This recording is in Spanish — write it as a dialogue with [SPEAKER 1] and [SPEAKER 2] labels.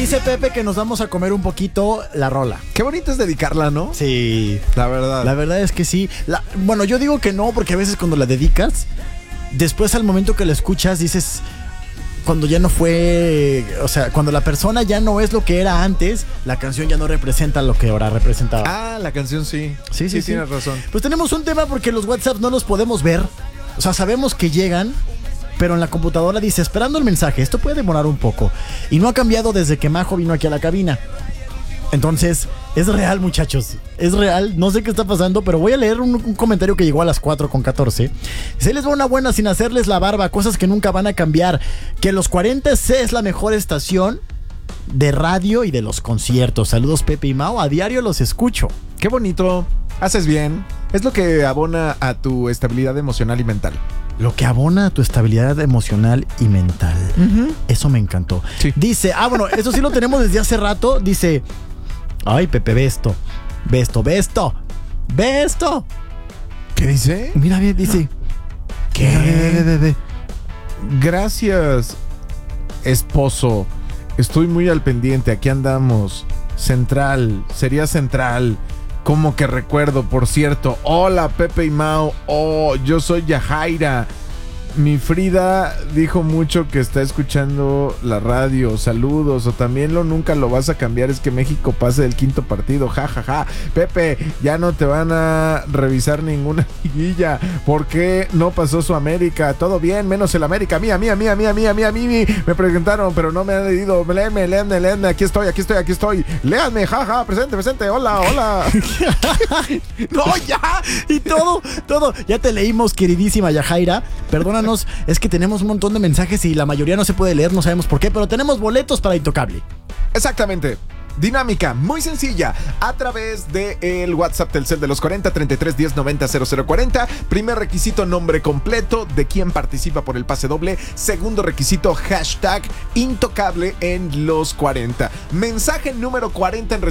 [SPEAKER 1] Dice Pepe que nos vamos a comer un poquito la rola.
[SPEAKER 2] Qué bonito es dedicarla, ¿no?
[SPEAKER 1] Sí.
[SPEAKER 2] La verdad.
[SPEAKER 1] La verdad es que sí. Bueno, yo digo que no, porque a veces cuando la dedicas, después al momento que la escuchas dices, cuando ya no fue, o sea, cuando la persona ya no es lo que era antes, la canción ya no representa lo que ahora representaba.
[SPEAKER 2] Ah, la canción sí.
[SPEAKER 1] Sí.
[SPEAKER 2] Tienes razón.
[SPEAKER 1] Pues tenemos un tema porque los WhatsApps no los podemos ver. O sea, sabemos que llegan, pero en la computadora dice, esperando el mensaje. Esto puede demorar un poco. Y no ha cambiado desde que Majo vino aquí a la cabina. Entonces, es real, muchachos. Es real. No sé qué está pasando, pero voy a leer un comentario que llegó a las 4:14. Se les va una buena sin hacerles la barba. Cosas que nunca van a cambiar. Que los 40C es la mejor estación de radio y de los conciertos. Saludos, Pepe y Mao. A diario los escucho.
[SPEAKER 2] Qué bonito. Haces bien. Es lo que abona a tu estabilidad emocional y mental.
[SPEAKER 1] Lo que abona a tu estabilidad emocional y mental. Eso me encantó.
[SPEAKER 2] Sí.
[SPEAKER 1] Dice, bueno, eso sí lo tenemos desde hace rato. Dice, ay, Pepe, ve esto. Ve esto, ve esto. Ve esto.
[SPEAKER 2] ¿Qué dice?
[SPEAKER 1] Mira bien, dice.
[SPEAKER 2] ¿Qué?
[SPEAKER 1] Ve.
[SPEAKER 2] Gracias, esposo. Estoy muy al pendiente. Aquí andamos. Central. Sería Central. Como que recuerdo, por cierto. Hola, Pepe y Mao. Oh, yo soy Yajaira. Mi Frida dijo mucho que está escuchando la radio. Saludos. O también nunca lo vas a cambiar. Es que México pase del quinto partido. Ja, ja, ja. Pepe, ya no te van a revisar ninguna liguilla. ¿Por qué no pasó su América? Todo bien, menos el América. Mía. Me preguntaron, pero no me han leído. Léanme. Aquí estoy. Léanme, ja, ja. Presente. Hola.
[SPEAKER 1] No, ya. Y todo. Ya te leímos, queridísima Yajaira. Perdónanos, es que tenemos un montón de mensajes y la mayoría no se puede leer, no sabemos por qué, pero tenemos boletos para Intocable.
[SPEAKER 2] Exactamente. Dinámica, muy sencilla. A través del WhatsApp Telcel de los 40 33 10 90 0040. Primer requisito, nombre completo de quien participa por el pase doble. Segundo requisito, hashtag Intocable en los 40. Mensaje número 40 en